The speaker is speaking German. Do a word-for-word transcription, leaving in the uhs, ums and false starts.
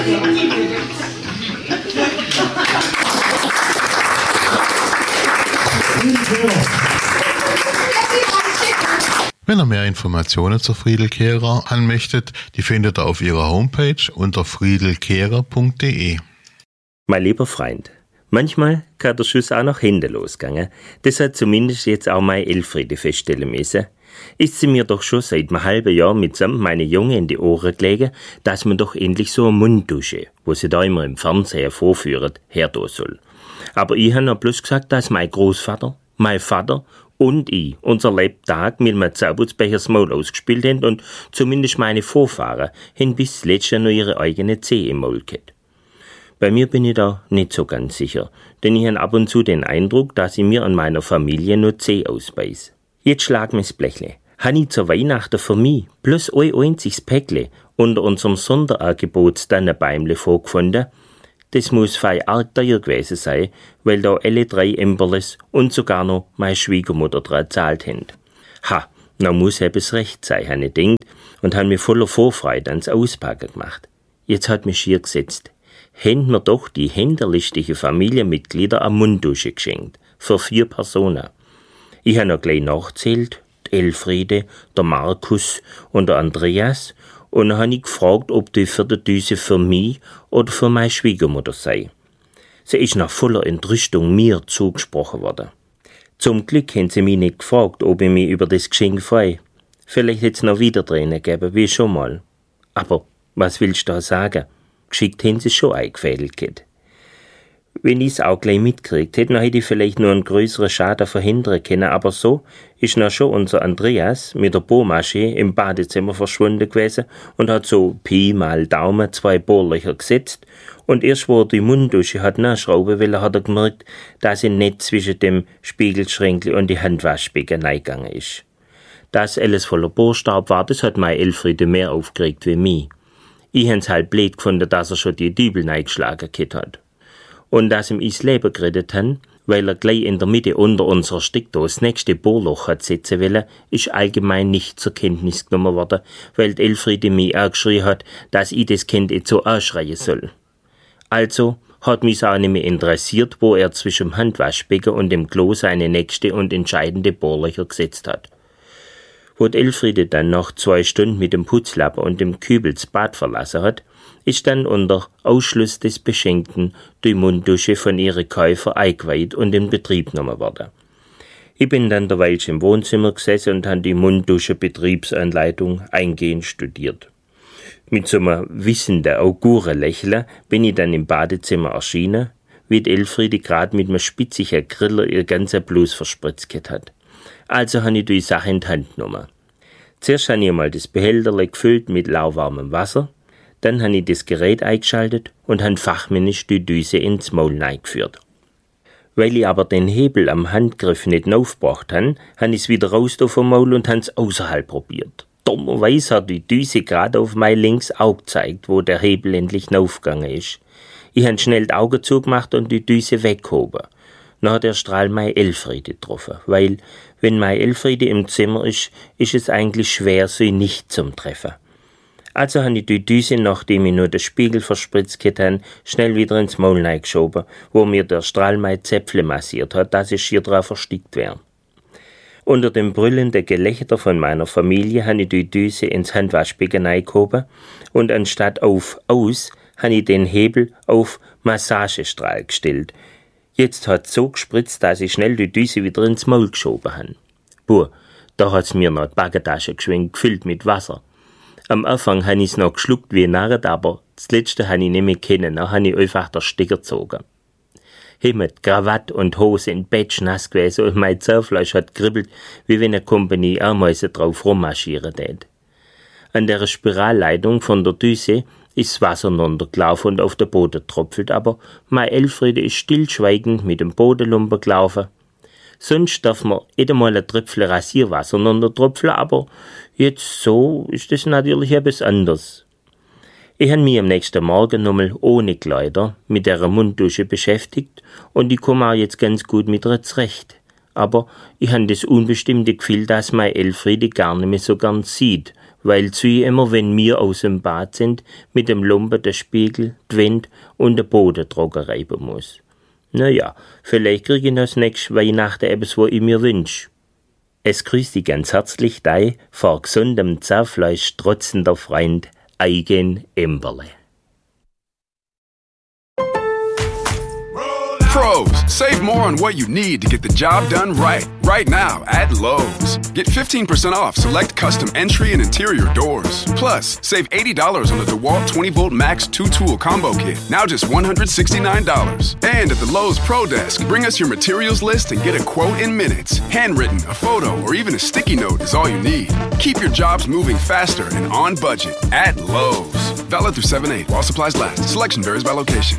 Wenn ihr mehr Informationen zur Friedelkehrer haben möchtet, die findet ihr auf ihrer Homepage unter friedelkehrer punkt de. Mein lieber Freund, manchmal kann der Schuss auch nach Hände losgehen. Das hat zumindest jetzt auch meine Elfriede feststellen müssen. Ist sie mir doch schon seit einem halben Jahr mitsamt meine Junge in die Ohren gelegen, dass man doch endlich so eine Munddusche, wo sie da immer im Fernseher vorführen, her tun soll. Aber ich habe noch bloß gesagt, dass mein Großvater, mein Vater und ich unser Lebtag mit einem Zauberbecher das Maul ausgespielt haben und zumindest meine Vorfahren haben bis zuletzt noch ihre eigene Zehe im Maul gehabt. Bei mir bin ich da nicht so ganz sicher, denn ich habe ab und zu den Eindruck, dass ich mir an meiner Familie nur Zeh ausbeiß. Jetzt schlag mir's Blechle. Habe ich zur Weihnachten für mich bloß ein einziges Päckle unter unserem Sonderangebot Tannenbäumle vorgefunden? Das muss fei arg teuer gewesen sein, weil da alle drei Emberles und sogar noch meine Schwiegermutter dran gezahlt haben. Ha, na muss ebes recht sein, habe ich gedacht und habe mir voller Vorfreude ans Auspacken gemacht. Jetzt hat mich schier gesetzt. Händ mir doch die händerlichtige Familienmitglieder eine Munddusche geschenkt, für vier Personen. Ich habe noch gleich nachgezählt, die Elfriede, der Markus und der Andreas, und dann habe ich gefragt, ob die für die Düse für mich oder für meine Schwiegermutter sei. Sie ist nach voller Entrüstung mir zugesprochen worden. Zum Glück haben sie mich nicht gefragt, ob ich mich über das Geschenk freue. Vielleicht hätte es noch wieder Tränen gegeben, wie schon mal. Aber was willst du da sagen? Geschickt haben sie schon eingefädelt gehabt. Wenn ich's auch gleich mitkriegt hätte, dann hätte ich vielleicht nur einen größeren Schaden verhindern können, aber so ist noch schon unser Andreas mit der Bohrmaschine im Badezimmer verschwunden gewesen und hat so Pi mal Daumen zwei Bohrlöcher gesetzt und erst wo er die Munddusche hat nachschrauben will, hat er gemerkt, dass er nicht zwischen dem Spiegelschränkli und die Handwaschbecken reingegangen ist. Dass alles voller Bohrstaub war, das hat meine Elfriede mehr aufgeregt wie mich. Ich hab's halt blöd gefunden, dass er schon die Dübel reingeschlagen hat. Und dass ihm ins Leben gerettet han, weil er gleich in der Mitte unter unserer Steckdose das nächste Bohrloch hat setzen wollen, ist allgemein nicht zur Kenntnis genommen worden, weil die Elfriede mich angeschrien hat, dass ich das Kind jetzt so anschreien soll. Also hat mich auch nicht mehr interessiert, wo er zwischen dem Handwaschbecken und dem Klo seine nächste und entscheidende Bohrlöcher gesetzt hat. Wo die Elfriede dann nach zwei Stunden mit dem Putzlappen und dem Kübel das Bad verlassen hat, ist dann unter Ausschluss des Beschenkten die Munddusche von ihren Käufer eingeweiht und in Betrieb genommen worden. Ich bin dann derweil im Wohnzimmer gesessen und habe die Munddusche-Betriebsanleitung eingehend studiert. Mit so einem wissenden Augurenlächeln bin ich dann im Badezimmer erschienen, wie die Elfriede gerade mit einem spitzigen Griller ihr ganzer Blut verspritzt hat. Also habe ich die Sache in die Hand genommen. Zuerst habe ich einmal das Behälterle gefüllt mit lauwarmem Wasser, dann habe ich das Gerät eingeschaltet und habe fachmännisch die Düse ins Maul eingeführt. Weil ich aber den Hebel am Handgriff nicht aufgebracht habe, habe ich es wieder raus vom Maul und habe es außerhalb probiert. Dummerweise hat die Düse gerade auf mein linkes Auge gezeigt, wo der Hebel endlich aufgegangen ist. Ich habe schnell die Augen zugemacht und die Düse weggehoben. Dann hat der Strahl meine Elfriede getroffen, weil, wenn meine Elfriede im Zimmer ist, ist es eigentlich schwer, sie nicht zum Treffen. Also habe ich die Düse, nachdem ich nur den Spiegel verspritzt hatte, schnell wieder ins Maul geschoben, wo mir der Strahl meine Zäpfle massiert hat, dass ich schier drauf verstickt wäre. Unter dem brüllenden Gelächter von meiner Familie habe ich die Düse ins Handwaschbecken eingehoben und anstatt auf Aus habe ich den Hebel auf Massagestrahl gestellt. Jetzt hat es so gespritzt, dass ich schnell die Düse wieder ins Maul geschoben habe. Buh, da hat's mir noch die Backentasche geschwenkt, gefüllt mit Wasser. Am Anfang habe ich es noch geschluckt wie ein Narren, aber das Letzte habe ich nicht mehr kennen, dann habe ich einfach den Stecker gezogen. Himmel, Krawatte und Hose in Batsch nass gewesen und mein Zahnfleisch hat kribbelt, wie wenn eine Kompanie Ameisen drauf rummarschieren tät. An der Spiralleitung von der Düse ist das Wasser runtergelaufen und auf den Boden tropfelt, aber meine Elfriede ist stillschweigend mit dem Bodenlumpen gelaufen. Sonst darf man nicht einmal ein Tröpfchen Rasierwasser runtertropfeln, aber jetzt so ist das natürlich etwas anderes. Ich habe mich am nächsten Morgen nochmal ohne Kleider mit der Munddusche beschäftigt und ich komme auch jetzt ganz gut mit ihr zurecht. Aber ich habe das unbestimmte Gefühl, dass meine Elfriede gar nicht mehr so gern sieht, weil sie immer, wenn wir aus dem Bad sind, mit dem Lumpen den Spiegel, die Wände und den Boden trocken reiben muss. Naja, vielleicht kriege ich das nächste Weihnachten etwas, was ich mir wünsche. Es grüßt dich ganz herzlich dein vor gesundem Zahnfleisch trotzender Freund Eugen Emberle. Pros, save more on what you need to get the job done right. Right now at Lowe's. Get fifteen percent off select custom entry and interior doors. Plus, save eighty dollars on the DeWalt twenty volt Max two tool combo kit. Now just one hundred sixty-nine dollars. And at the Lowe's Pro Desk, bring us your materials list and get a quote in minutes. Handwritten, a photo, or even a sticky note is all you need. Keep your jobs moving faster and on budget at Lowe's. Valid through seven eight while supplies last. Selection varies by location.